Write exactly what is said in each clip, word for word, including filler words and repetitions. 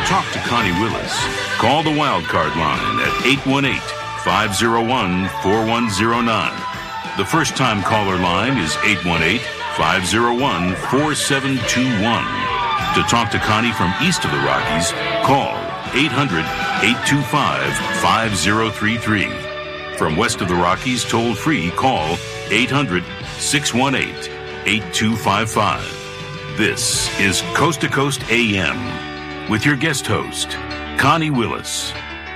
talk to Connie Willis, call the Wildcard line at eight one eight, five oh one, four one oh nine. The first-time caller line is eight one eight, five oh one, four seven two one. To talk to Connie from east of the Rockies, call eight hundred, eight two five, five oh three three. From west of the Rockies, toll-free, call eight hundred, six one eight, eight two five five. This is Coast to Coast A M with your guest host, Connie Willis.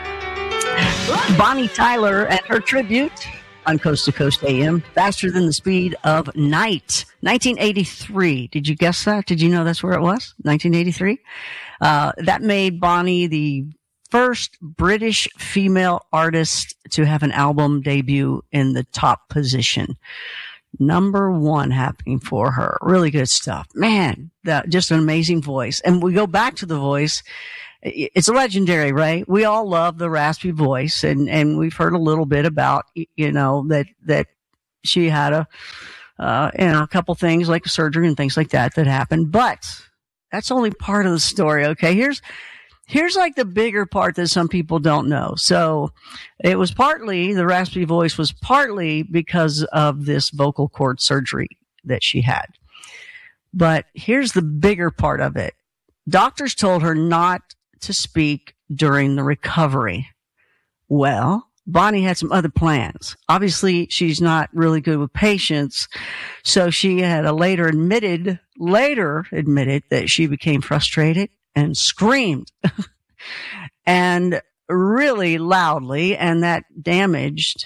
Bonnie Tyler and her tribute on Coast to Coast A M, Faster Than the Speed of Night. nineteen eighty-three. Did you guess that? Did you know that's where it was? nineteen eighty-three? Uh, that made Bonnie the first British female artist to have an album debut in the top position. Number one happening for her. Really good stuff. Man, that, just an amazing voice. And we go back to the voice. It's legendary, right? We all love the raspy voice, and, and we've heard a little bit about, you know, that, that she had a, uh, you know, a couple things like surgery and things like that that happened, but that's only part of the story. Okay. Here's, here's like the bigger part that some people don't know. So it was partly, the raspy voice was partly because of this vocal cord surgery that she had. But here's the bigger part of it. Doctors told her not to speak during the recovery. Well, Bonnie had some other plans. Obviously, she's not really good with patients, so she had a later admitted, later admitted that she became frustrated and screamed and really loudly, and that damaged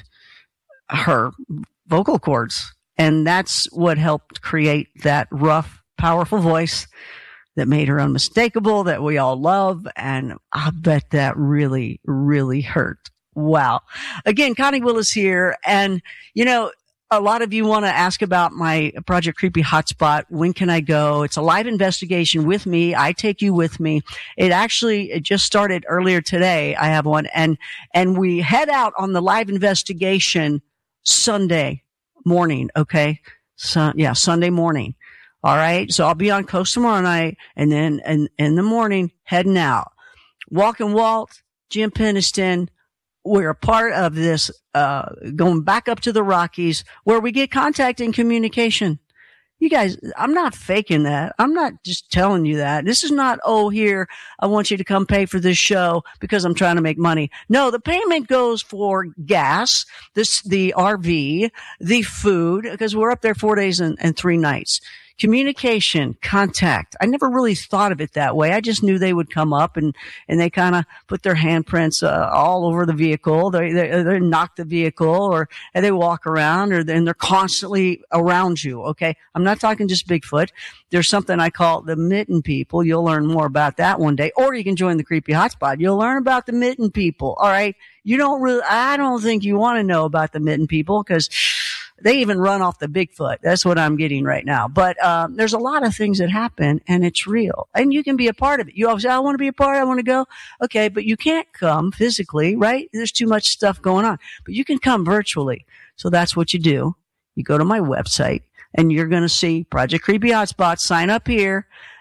her vocal cords. And that's what helped create that rough, powerful voice that made her unmistakable, that we all love. And I bet that really, really hurt. Wow. Again, Connie Willis here. And, you know, a lot of you want to ask about my Project Creepy Hotspot. When can I go? It's a live investigation with me. I take you with me. It actually, it just started earlier today. I have one. And, and we head out on the live investigation Sunday morning. Okay. So, yeah, Sunday morning. All right. So I'll be on Coast tomorrow night, and then in, in the morning, heading out. Walk and Walt, Jim Peniston. We're a part of this, uh, going back up to the Rockies where we get contact and communication. You guys, I'm not faking that. I'm not just telling you that. This is not, oh, here, I want you to come pay for this show because I'm trying to make money. No, the payment goes for gas, this, the R V, the food, because we're up there four days and, and three nights. Communication, contact. I never really thought of it that way. I just knew they would come up and, and they kind of put their handprints uh, all over the vehicle. They, they, they knock the vehicle, or and they walk around, or and they're constantly around you. Okay. I'm not talking just Bigfoot. There's something I call the mitten people. You'll learn more about that one day, or you can join the Creepy Hotspot. You'll learn about the mitten people. All right. You don't really, I don't think you want to know about the mitten people because they even run off the Bigfoot. That's what I'm getting right now. But um, there's a lot of things that happen, and it's real. And you can be a part of it. You always say, I want to be a part. I want to go. Okay, but you can't come physically, right? There's too much stuff going on. But you can come virtually. So that's what you do. You go to my website, and you're going to see Project Creepy Hotspot. Sign up here.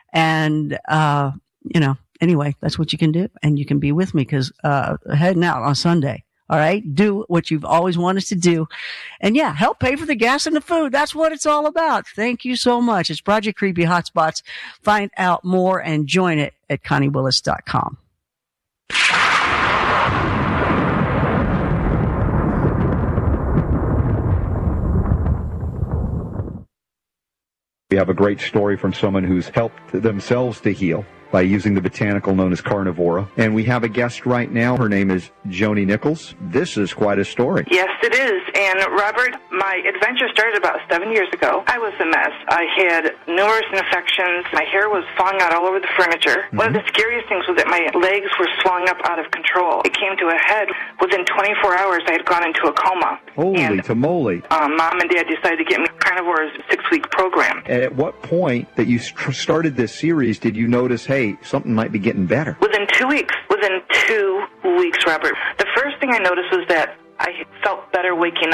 And, uh, you know, anyway, that's what you can do. And you can be with me because uh, heading out on Sunday. All right. Do what you've always wanted to do. And yeah, help pay for the gas and the food. That's what it's all about. Thank you so much. It's Project Creepy Hotspots. Find out more and join it at connie willis dot com. We have a great story from someone who's helped themselves to heal by using the botanical known as carnivora. And we have a guest right now. Her name is Joni Nichols. This is quite a story. Yes, it is. And Robert, my adventure started about seven years ago. I was a mess. I had numerous infections. My hair was falling out all over the furniture. Mm-hmm. One of the scariest things was that my legs were swelling up out of control. It came to a head. Within twenty-four hours, I had gone into a coma. Holy and, tamale. Um, Mom and Dad decided to get me Carnivore's six-week program. And at what point that you st- started this series did you notice, hey, something might be getting better? Within two weeks. Within two weeks, Robert. The first thing I noticed was that I felt better waking up.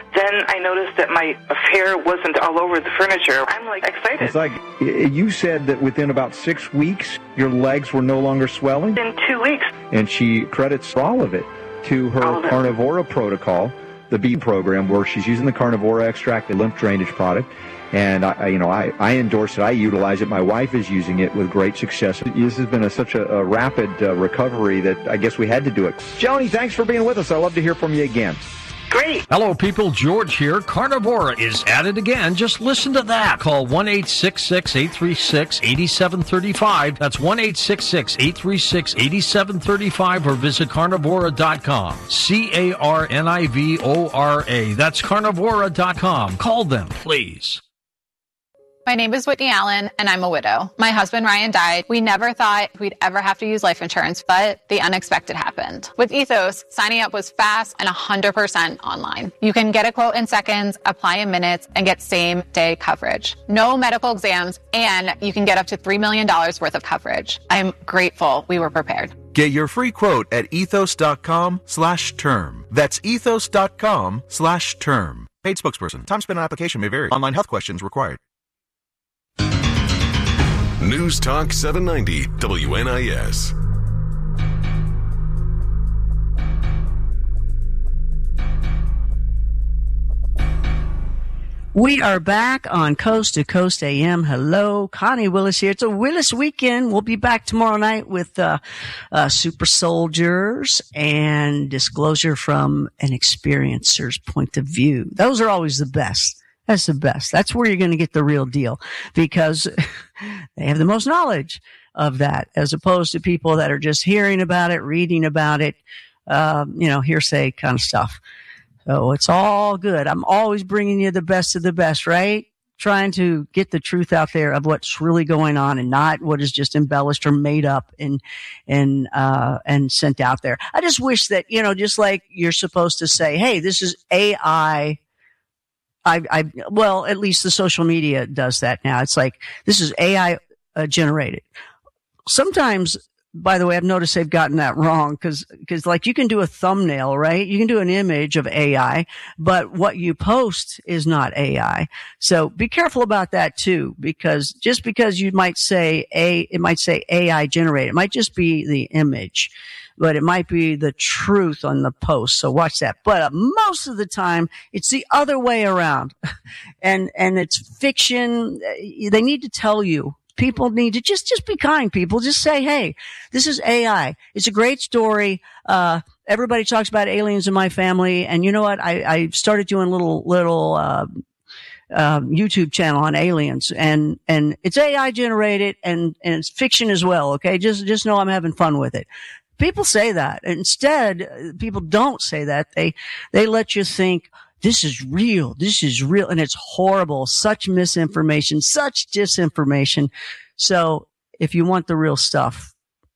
Then I noticed that my hair wasn't all over the furniture. I'm like excited. It's like you said that within about six weeks, your legs were no longer swelling? In two weeks. And she credits all of it to her Carnivora protocol, the B program, where she's using the Carnivora extract, the lymph drainage product. And I, I you know, I, I endorse it. I utilize it. My wife is using it with great success. This has been a, such a, a rapid uh, recovery that I guess we had to do it. Joni, thanks for being with us. I'd love to hear from you again. Great. Hello, people. George here. Carnivora is at it again. Just listen to that. Call one eight six six, eight three six, eight seven three five. That's one eight six six, eight three six, eight seven three five or visit carnivora dot com. C A R N I V O R A. That's carnivora dot com. Call them, please. My name is Whitney Allen, and I'm a widow. My husband, Ryan, died. We never thought we'd ever have to use life insurance, but the unexpected happened. With Ethos, signing up was fast and one hundred percent online. You can get a quote in seconds, apply in minutes, and get same-day coverage. No medical exams, and you can get up to three million dollars worth of coverage. I'm grateful we were prepared. Get your free quote at ethos.com slash term. That's ethos.com slash term. Paid spokesperson. Time spent on application may vary. Online health questions required. News Talk seven ninety W N I S. We are back on Coast to Coast A M. Hello, Connie Willis here. It's a Willis weekend. We'll be back tomorrow night with uh, uh, Super Soldiers and Disclosure from an Experiencer's Point of View. Those are always the best. That's the best. That's where you're going to get the real deal because they have the most knowledge of that as opposed to people that are just hearing about it, reading about it, um, you know, hearsay kind of stuff. So it's all good. I'm always bringing you the best of the best, right? Trying to get the truth out there of what's really going on and not what is just embellished or made up and, and, uh, and sent out there. I just wish that, you know, just like you're supposed to say, hey, this is A I. I, I, well, at least the social media does that now. It's like, this is A I uh, generated. Sometimes, by the way, I've noticed they've gotten that wrong because, because like you can do a thumbnail, right? You can do an image of A I, but what you post is not A I. So be careful about that too, because just because you might say A, it might say A I generated. It might just be the image, but it might be the truth on the post. So watch that. But uh, most of the time, it's the other way around. and, and it's fiction. They need to tell you. People need to just, just be kind, people. Just say, hey, this is A I. It's a great story. Uh, everybody talks about aliens in my family. And you know what? I, I started doing little, little, uh, um, YouTube channel on aliens and, and it's A I generated and, and it's fiction as well. Okay. Just, just know I'm having fun with it. People say that. Instead, people don't say that. They, they let you think, this is real. This is real. And it's horrible. Such misinformation, such disinformation. So if you want the real stuff,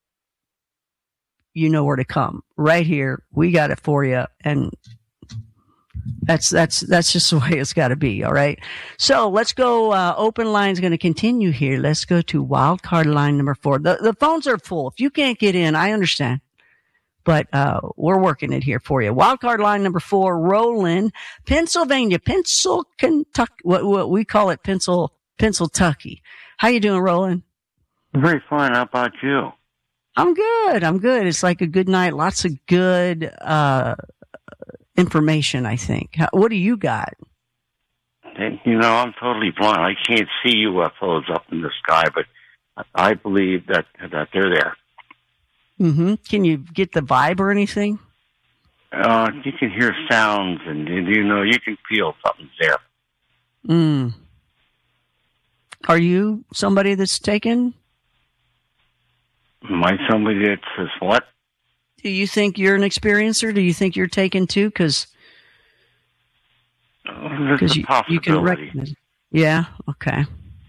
you know where to come. Right here. We got it for you. And that's, that's, that's just the way it's got to be. All right. So let's go. Uh, open line's going to continue here. Let's go to wild card line number four. The, the phones are full. If you can't get in, I understand. But, uh, we're working it here for you. Wildcard line number four, Roland, Pennsylvania, Pencil, Kentucky, what, what we call it, Pencil, Pennsyltucky. How you doing, Roland? Very fine. How about you? I'm good. I'm good. It's like a good night. Lots of good, uh, information, I think. How, what do you got? Hey, you know, I'm totally blind. I can't see U F Os up in the sky, but I believe that, that they're there. Mm-hmm. Can you get the vibe or anything? Uh, you can hear sounds, and, and you know you can feel something's there. Mm. Are you somebody that's taken? Am I somebody that says what? Do you think you're an experiencer? Do you think you're taken too? Because uh, you, you can recognize. Yeah. Okay.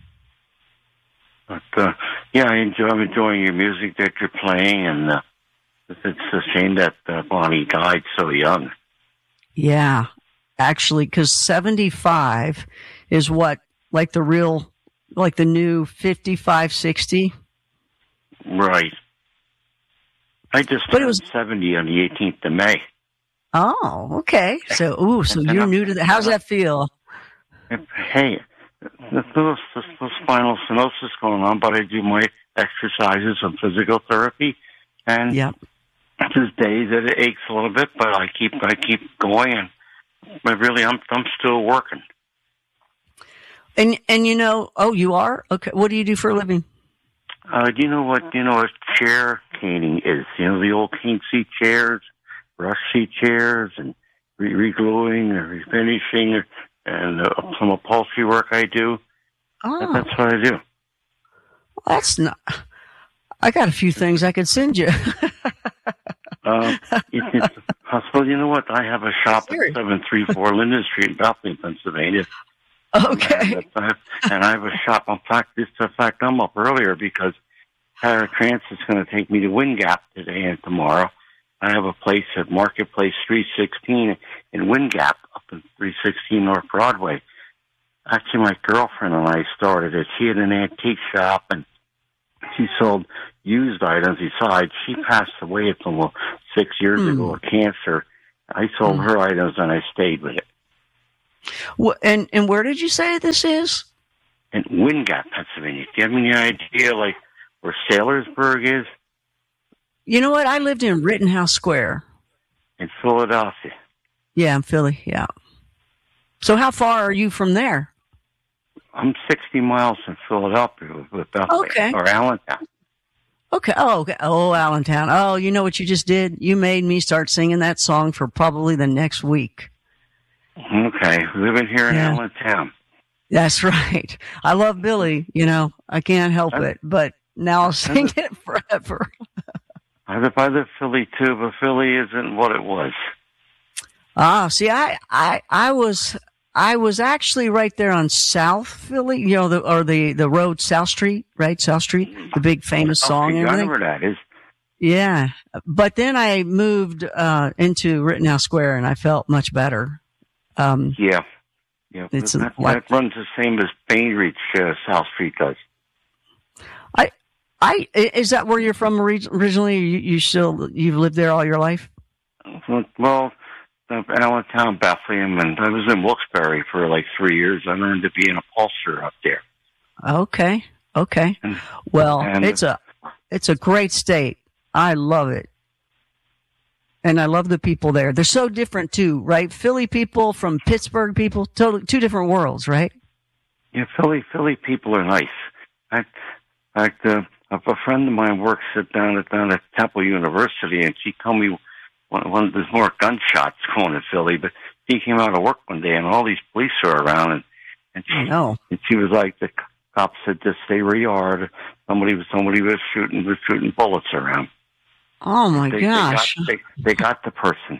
But, uh, yeah, I enjoy, I'm enjoying your music that you're playing, and uh, it's a shame that uh, Bonnie died so young. Yeah, actually, because seventy-five is what, like the real, like the new fifty-five, sixty? Right. I just but turned it was, seventy on the eighteenth of May. Oh, okay. So, ooh, so you're new to that. How's that feel? Hey, there's little, little spinal stenosis going on, but I do my exercises and physical therapy, and yep. there's days that it aches a little bit, but I keep I keep going, and but really, I'm I'm still working. And and you know, oh, you are? Okay. What do you do for a living? Uh, do you know what you know what chair caning is? You know the old cane seat chairs, brush seat chairs, and re- re-gluing or refinishing, and uh, some upholstery work I do. Oh, that's what I do. Well, that's not. I got a few things I could send you. uh, it, it's, well, you know what? I have a shop at seven three four Linden Street in Bethlehem, Pennsylvania. Okay. And I, have, and I have a shop. In fact, this in fact, I'm up earlier because Paratrans is going to take me to Wind Gap today and tomorrow. I have a place at Marketplace three sixteen in Wind Gap up in three sixteen North Broadway. Actually, my girlfriend and I started it. She had an antique shop, and she sold used items. Besides, she passed away at almost six years mm. ago of cancer. I sold mm. her items, and I stayed with it. Well, and and where did you say this is? In Wind Gap, Pennsylvania. Do you have any idea, like, where Saylorsburg is? You know what? I lived in Rittenhouse Square. In Philadelphia. Yeah, in Philly, yeah. So how far are you from there? I'm sixty miles from Philadelphia with Bethlehem, okay. or Allentown. Okay. Oh, okay. Oh, Allentown. Oh, you know what you just did? You made me start singing that song for probably the next week. Okay. Living here in yeah. Allentown. That's right. I love Billy. You know, I can't help it, but now I'll sing it forever. I live, I live Philly too, but Philly isn't what it was. Ah, see, I, I, I was, I was actually right there on South Philly, you know, the, or the, the road, South Street, right? South Street, the big famous song. I know where that is. Yeah. But then I moved, uh, into Rittenhouse Square and I felt much better. Um, yeah. Yeah. It's that, like, that runs the same as Bainbridge, uh, South Street does. I, I, is that where you're from originally? You, you still, you've lived there all your life? Well, Allentown, Bethlehem, and I was in Wilkes-Barre for like three years. I learned to be an upholsterer up there. Okay, okay. And, well, and, it's a it's a great state. I love it, and I love the people there. They're so different too, right? Philly people from Pittsburgh people, totally two different worlds, right? Yeah, Philly Philly people are nice. I, I, uh, a friend of mine works at, down at down at Temple University, and she told me. One, one, there's more gunshots going in Philly, but he came out of work one day and all these police were around, and and she, no. and she was like, the cops said, just stay where you are. Somebody was somebody was shooting was shooting bullets around. Oh my they, gosh! They got, they, they got the person.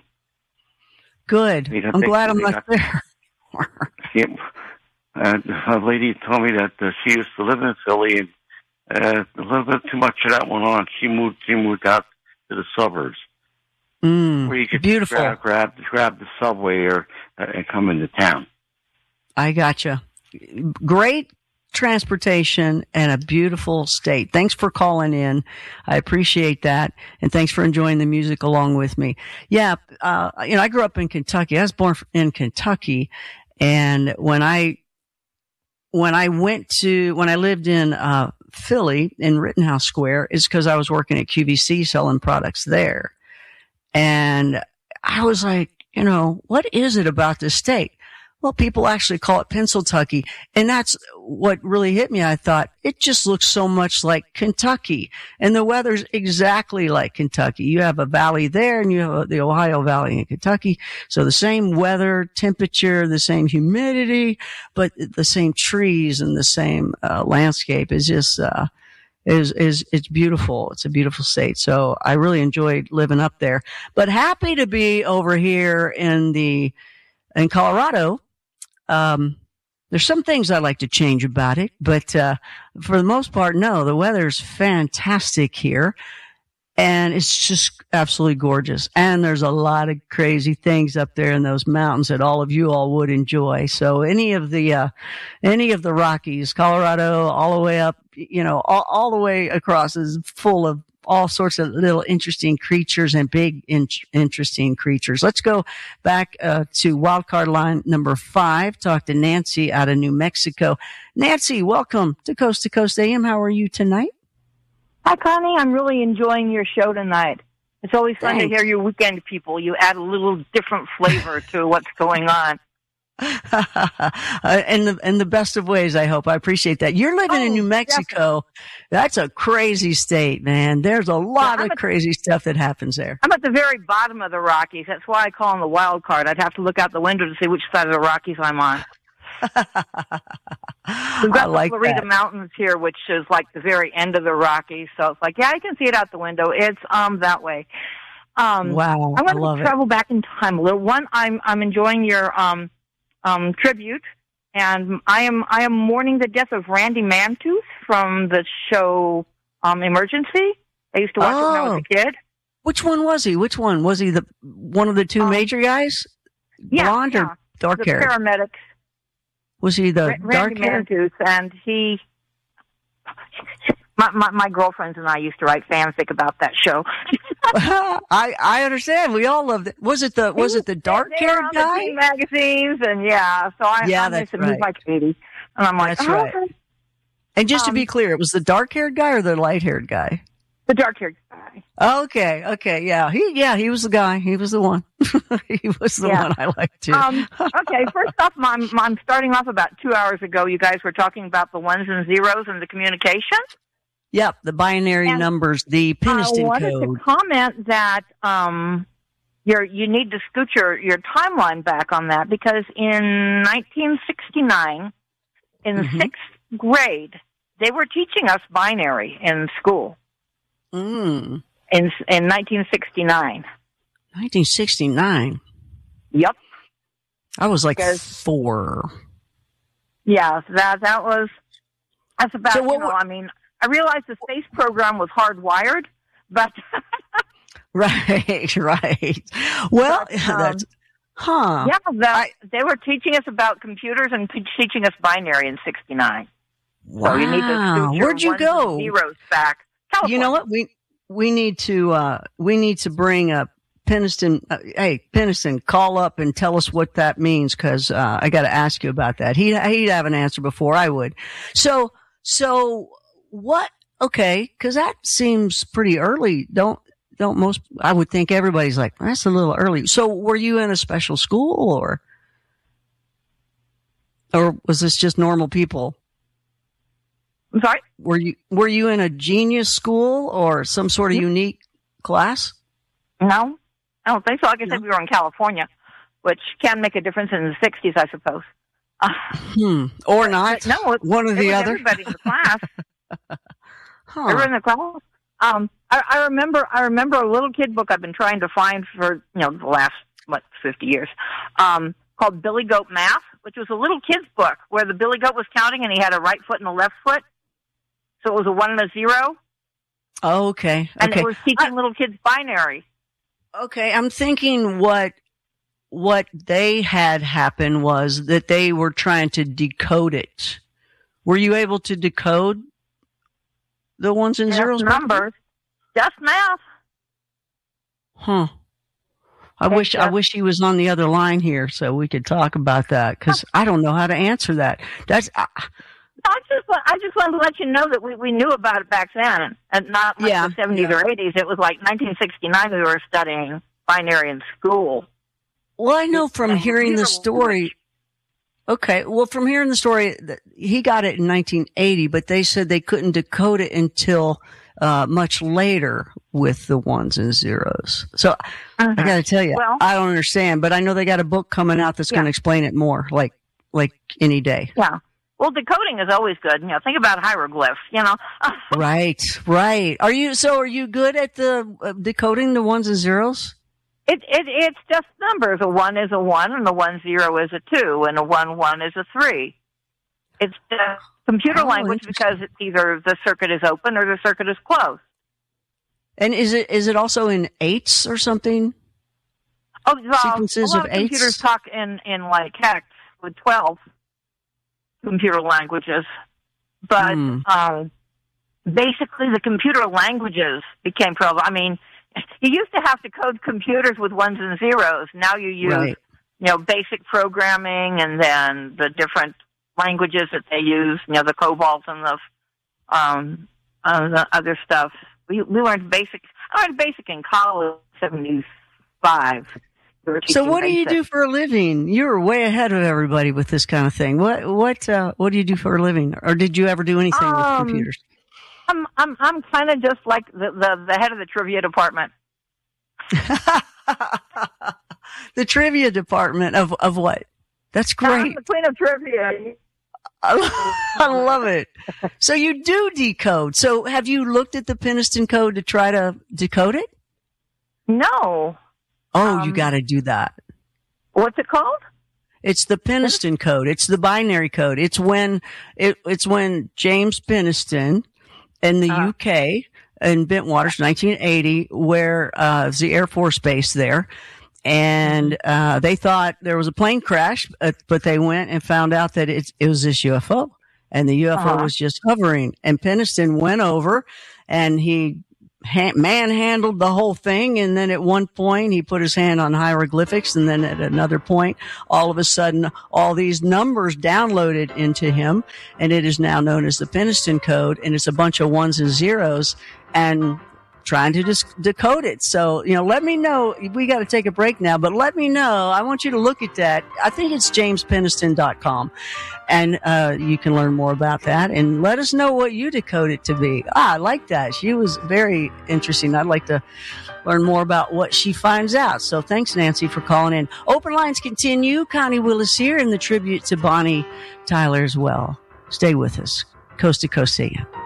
Good. They, I'm they, glad I'm not got, there. yeah, uh, a lady told me that uh, she used to live in Philly, and uh, a little bit too much of that went on. She moved. She moved out to the suburbs. Mm, where you could beautiful. Grab, grab, grab the subway or uh, and come into town. I gotcha. Great transportation and a beautiful state. Thanks for calling in. I appreciate that, and thanks for enjoying the music along with me. Yeah, uh, you know, I grew up in Kentucky. I was born in Kentucky, and when I when I went to when I lived in uh, Philly in Rittenhouse Square, is because I was working at Q V C selling products there. And I was like, you know, what is it about this state? Well, people actually call it Pennsyltucky. And that's what really hit me. I thought, it just looks so much like Kentucky. And the weather's exactly like Kentucky. You have a valley there and you have the Ohio Valley in Kentucky. So the same weather, temperature, the same humidity, but the same trees and the same uh, landscape is just, uh, is, is, it's beautiful. It's a beautiful state. So I really enjoyed living up there, but happy to be over here in the, in Colorado. Um, there's some things I like to change about it, but, uh, for the most part, no, the weather's fantastic here. And it's just absolutely gorgeous. And there's a lot of crazy things up there in those mountains that all of you all would enjoy. So any of the, uh, any of the Rockies, Colorado, all the way up, you know, all, all the way across is full of all sorts of little interesting creatures and big in- interesting creatures. Let's go back uh, to wildcard line number five. Talk to Nancy out of New Mexico. Nancy, welcome to Coast to Coast A M. How are you tonight? Hi, Connie. I'm really enjoying your show tonight. It's always fun Thanks. to hear your weekend people. You add a little different flavor to what's going on. uh, in the in the best of ways, I hope. I appreciate that. You're living Oh, in New Mexico. definitely. That's a crazy state, man. There's a lot I'm of at- crazy stuff that happens there. I'm at the very bottom of the Rockies. That's why I call them the wild card. I'd have to look out the window to see which side of the Rockies I'm on. We've got I like the Florida that. Mountains here, which is like the very end of the Rockies. So it's like, yeah, you can see it out the window. It's um that way. Um, Wow, I I want love to it. travel back in time a little. One, I'm I'm enjoying your um um tribute, and I am I am mourning the death of Randy Mantooth from the show um Emergency. I used to watch it when I was a kid. Which one was he? Which one was he? The one of the two Um, major guys, Yeah, blonde yeah. or dark The haired? paramedics. Was he the Ra- dark Randy haired? Mantooth, and he. My, my my girlfriends and I used to write fanfic about that show. I I understand. We all loved it. Was it the was it the dark They were haired on the guy? teen magazines, and yeah, so I Yeah, I miss that's him. He's right. like eighty, and I'm like, That's oh, right. okay. And just to Um, be clear, it was the dark haired guy or the light haired guy? The dark haired guy. Okay, okay, yeah, he yeah he was the guy. He was the one. He was the Yeah. one I liked too. Um, okay, first off, I'm, I'm starting off about two hours ago. You guys were talking about the ones and zeros and the communication. Yep, the binary and numbers, the I Peniston wanted code. to comment that um, you're, you need to scoot your, your timeline back on that, because in nineteen sixty-nine, in Mhm. sixth grade, they were teaching us binary in school. Mm. In in nineteen sixty-nine. nineteen sixty-nine. Yep. I was like Because- four. Yeah, that that was that's about So what you know, were- I mean, I realized the space program was hardwired, but Right, right. Well, But, um, that's huh. yeah, that, I- they were teaching us about computers and p- teaching us binary in sixty-nine. Wow. So you need to scoot your Where'd you ones go? and zeros back. California. You know what? We we need to uh we need to bring up Peniston. Uh, hey, Peniston, call up and tell us what that means, because uh, I got to ask you about that. He he'd have an answer before I would. So so what? Okay, because that seems pretty early. Don't don't most? I would think everybody's like, that's a little early. So were you in a special school, or or was this just normal people? I'm sorry? Were you were you in a genius school or some sort of unique class? No, I don't think so. Like I said, No? we were in California, which can make a difference in the sixties, I suppose. Uh, Hmm. Or not? but no, it, One or it the was other? everybody in the class. Huh. Everyone in the class. Um, I, I remember. I remember a little kid book I've been trying to find for you know the last what fifty years, um, called Billy Goat Math, which was a little kid's book where the Billy Goat was counting and he had a right foot and a left foot, so it was a one and a zero, Oh, okay. and Okay. it was teaching little kids binary. Okay. I'm thinking what what they had happen was that they were trying to decode it. Were you able to decode the ones and Just zeros? numbers, just math. Huh. I Okay, wish I yeah. wish he was on the other line here so we could talk about that, because I don't know how to answer that. That's uh, I just wa- I just wanted to let you know that we, we knew about it back then, and not like Yeah, the seventies yeah. or eighties. It was like nineteen sixty-nine. We were studying binary in school. well, I know from And hearing the computer story. language. Okay, well, from hearing the story, that he got it in nineteen eighty, but they said they couldn't decode it until uh, much later with the ones and zeros. So I got to tell you, Well- I don't understand, but I know they got a book coming out that's Yeah. going to explain it more, like like any day. Yeah. Well, decoding is always good. You know, think about hieroglyphs. You know. Right, right. Are you so? Are you good at the uh, decoding the ones and zeros? It it it's just numbers. A one is a one, and a one zero is a two, and a one one is a three. It's just computer Oh, language because it's either the circuit is open or the circuit is closed. And is it is it also in eights or something? Oh, well, Sequences a lot of of computers eights? talk in in like hex with twelve computer languages, but Hmm. um, basically the computer languages became prevalent. I mean, you used to have to code computers with ones and zeros. Now you use, Right. you know, basic programming and then the different languages that they use, you know, the COBOL and the, um, uh, the other stuff. We, we learned basic, I learned basic in college in seventy-five. We were So teaching what do you basic. do for a living? You're way ahead of everybody with this kind of thing. What what uh, what do you do for a living, or did you ever do anything with Um, computers? I'm I'm I'm kind of just like the, the the head of the trivia department. The trivia department of of what? That's I'm great. the queen of trivia. I love it. So you do decode. So have you looked at the Peniston code to try to decode it? No. Oh, Um, you got to do that. What's it called? It's the Peniston code. It's the binary code. It's when it, it's when James Peniston in the Uh. U K in Bentwaters, nineteen eighty, where uh, it's the Air Force Base there, and uh, they thought there was a plane crash, uh, but they went and found out that it, it was this U F O, and the U F O Uh-huh. was just hovering. And Peniston went over, and he ha- manhandled the whole thing. And then at one point, he put his hand on hieroglyphics, and then at another point, all of a sudden, all these numbers downloaded into him, and it is now known as the Peniston code, and it's a bunch of ones and zeros, and trying to just decode it. So, you know, let me know. We got to take a break now, but let me know. I want you to look at that. I think it's james peniston dot com, and uh, you can learn more about that, and let us know what you decode it to be. Ah, I like that. She was very interesting. I'd like to learn more about what she finds out. So thanks, Nancy, for calling in. Open lines continue. Connie Willis here, and the tribute to Bonnie Tyler as well. Stay with us. Coast to Coast A M.